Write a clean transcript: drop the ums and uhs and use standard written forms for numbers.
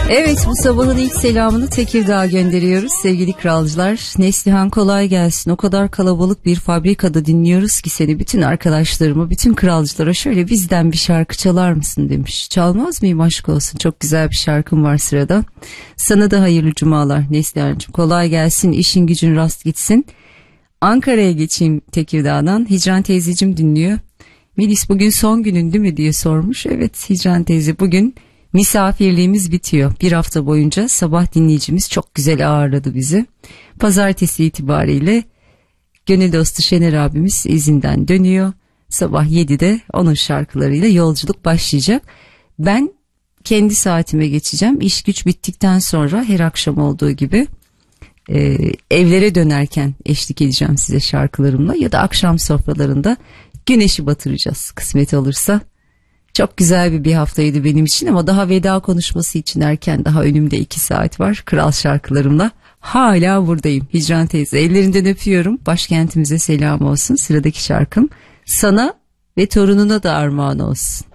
Evet, bu sabahın ilk selamını Tekirdağ'a gönderiyoruz sevgili kralcılar. Neslihan kolay gelsin. O kadar kalabalık bir fabrikada dinliyoruz ki seni, bütün arkadaşlarıma, bütün kralcılara şöyle bizden bir şarkı çalar mısın demiş. Çalmaz mıyım, aşk olsun, çok güzel bir şarkım var sırada. Sana da hayırlı cumalar Neslihan'cığım, kolay gelsin, işin gücün rast gitsin. Ankara'ya geçeyim Tekirdağ'dan. Hicran teyzeciğim dinliyor. Melis bugün son günün değil mi diye sormuş. Evet Hicran teyze, bugün misafirliğimiz bitiyor. Bir hafta boyunca sabah dinleyicimiz çok güzel ağırladı bizi. Pazartesi itibariyle gönül dostu Şener abimiz izinden dönüyor. Sabah 7'de onun şarkılarıyla yolculuk başlayacak. Ben kendi saatime geçeceğim. İş güç bittikten sonra her akşam olduğu gibi evlere dönerken eşlik edeceğim size şarkılarımla, ya da akşam sofralarında güneşi batıracağız kısmet olursa. Çok güzel bir haftaydı benim için ama daha veda konuşması için erken, daha önümde 2 saat var. Kral şarkılarımla hala buradayım. Hicran teyze, ellerinden öpüyorum. Başkentimize selam olsun. Sıradaki şarkım sana ve torununa da armağan olsun.